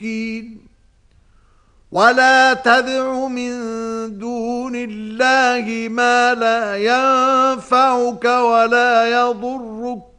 المسكين ولا تدع من دون الله ما لا ينفعك ولا يضرك